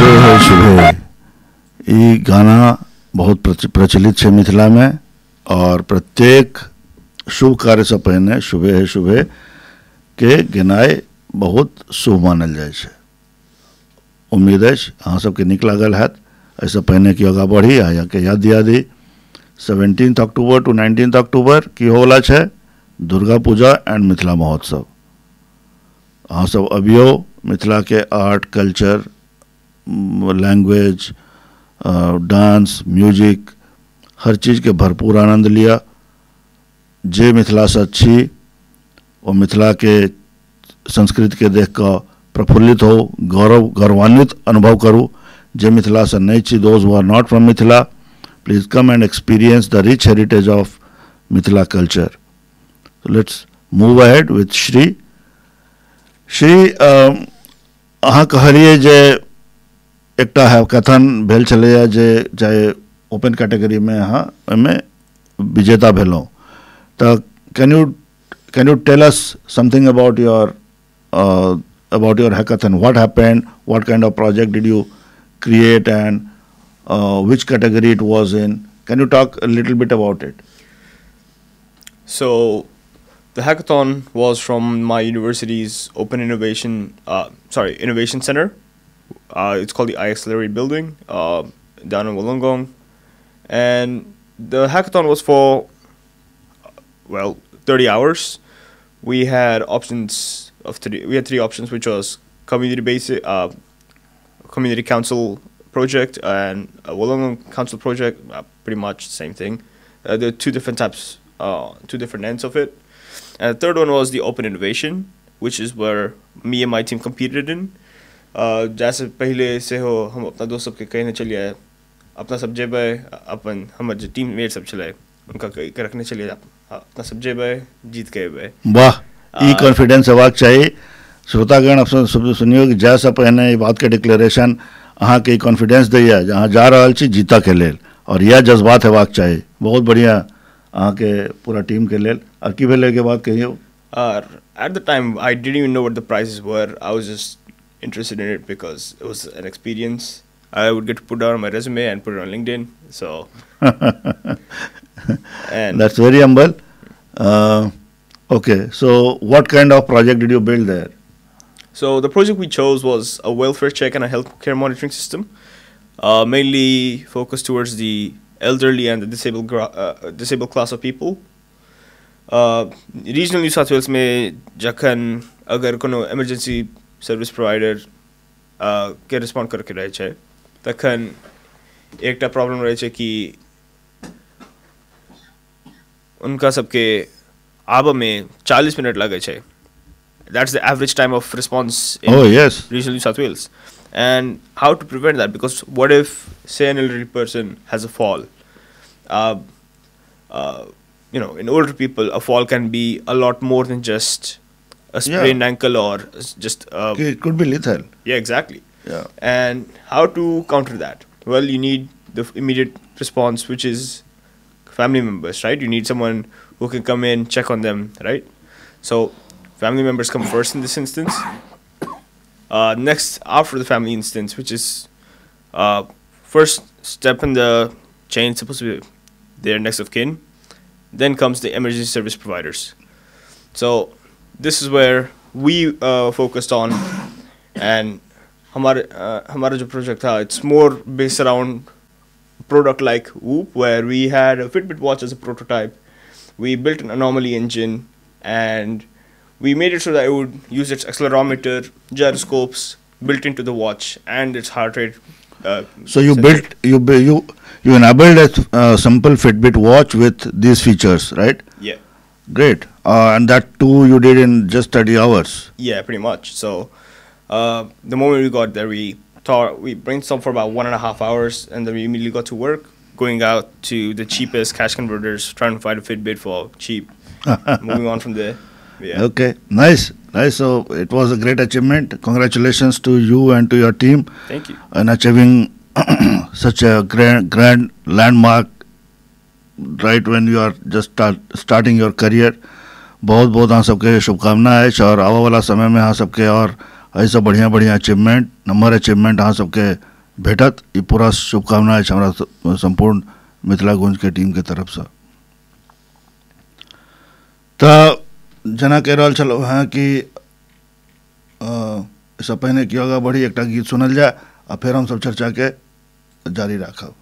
है शुभे ई गाना बहुत प्रचलित है मिथिला में और प्रत्येक शुभ कार्य से पहले शुभे है शुभे के गिनाए बहुत शुभ मानल जाए छे। उम्मीद है अहाँ सबके नीक लागल हैत। ऐसे पहले की आगा बढ़ी आ के याद दिया दी 17 अक्टूबर टू 19 अक्टूबर की होला छे दुर्गा पूजा एंड मिथिला महोत्सव। अहाँ सब अबियो मिथिला के art culture language dance music हर चीज़ के भरपूर आनंद लिया। जे मिथिला से अच्छी और मिथिला के संस्कृति के देख कर प्रफुल्लित हो गौरवान्वित अनुभव करूँ। जे मिथिला से नहीं छी those who are not from Mithila please come and experience the rich heritage of Mithila culture. So let's move ahead with Shri. Shri, अहाँ कहलिए जे एकटा हैकाथन भेल छलैया जे चाहे ओपन कैटेगरी में अहाँ में विजेता भेलौं। तो can you tell us something about your hackathon? What happened? What kind of project did you create and which category it was in? Can you talk a little bit about it? So the hackathon was from my university's Open Innovation Center. It's called the iAccelerate building down in Wollongong. And the hackathon was for, 30 hours. We had options of we had three options, which was community council project and a Wollongong council project, pretty much the same thing. There are two different types, two different ends of it. And the third one was the open innovation, which is where me and my team competed in. जैसे पहले से हो हम अपना दोस्त सबके कहने चलिए अपना सब जेब अपन हमारे जो टीम मेट सब चले उनका रखने चलिए अपना सब जेब जीत के बे। वाह, ई कॉन्फिडेंस हेबाक चाहिए। श्रोतागण अपन सुनियो कि जैसे पहले बात के डिक्लेरेशन अहाँ के कॉन्फिडेंस दैया जहाँ जा रहा छी जीता के लेल और यह जज्बात हेबाक चाहिए। बहुत बढ़िया अहाँ के पूरा टीम के लेल। और की भेले के बाद कहियो? At the time I didn't even know what the prizes were. I was just interested in it because it was an experience. I would get to put down my resume and put it on LinkedIn. So and that's very humble. Okay, so what kind of project did you build there? So the project we chose was a welfare check and a healthcare monitoring system, mainly focused towards the elderly and the disabled class of people. Regional New South Wales में जखन अगर कोनो emergency service provider के respond करके रहे छे तखन एकटा problem रहे छे कि उनका सबके आबा में 40 मिनट लगे छे. That's the average time of response in regional New South Wales. And how to prevent that? Because what if, say, an elderly person has a fall? In older people, a fall can be a lot more than just a sprained ankle or just... it could be lethal. Yeah, exactly. Yeah. And how to counter that? Well, you need the immediate response, which is family members, right? You need someone who can come in, check on them, right? So family members come first in this instance. Next, after the family instance, which is first step in the chain, supposed to be their next of kin. Then comes the emergency service providers. So this is where we focused on, and हमारा जो project था, it's more based around product like Whoop, where we had a Fitbit watch as a prototype. We built an anomaly engine, and we made it so that it would use its accelerometer, gyroscopes built into the watch, and its heart rate. So you enabled a simple Fitbit watch with these features, right? Yeah. Great. And that too you did in just 30 hours. Yeah, pretty much. So the moment we got there, we brainstormed for about 1.5 hours, and then we immediately got to work, going out to the cheapest cash converters, trying to find a Fitbit for cheap. Moving on from there. Yeah. Okay, nice. So it was a great achievement. Congratulations to you and to your team. Thank you. And achieving such a grand landmark right when you are just starting your career. बहुत बहुत हाँ सबके शुभकामनाएं और आवा वाला समय में हाँ सबके और ऐसा बढ़िया अचीवमेंट हाँ सबके भेटत। ये पूरा शुभकामनाएं हमारा संपूर्ण मिथिला गुंज के टीम के तरफ से। तो जना कह रहा चलो हाँ कि इससे पहले कि आगे बढ़ी एक गीत सुनल जाए और फिर हम सब चर्चा के जारी रखब।